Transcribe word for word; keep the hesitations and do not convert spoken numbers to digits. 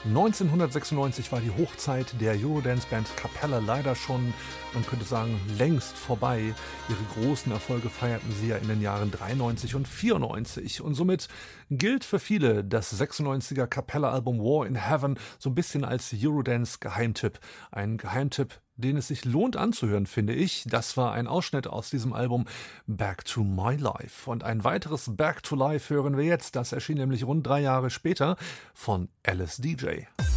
neunzehnhundertsechsundneunzig war die Hochzeit der Eurodance-Band Capella leider schon, man könnte sagen, längst vorbei. Ihre großen Erfolge feierten sie ja in den Jahren dreiundneunzig und vierundneunzig. Und somit gilt für viele das sechsundneunziger Capella-Album War in Heaven so ein bisschen als Eurodance-Geheimtipp. Ein Geheimtipp, den es sich lohnt anzuhören, finde ich. Das war ein Ausschnitt aus diesem Album Back to My Life. Und ein weiteres Back to Life hören wir jetzt. Das erschien nämlich rund drei Jahre später von Alice D J.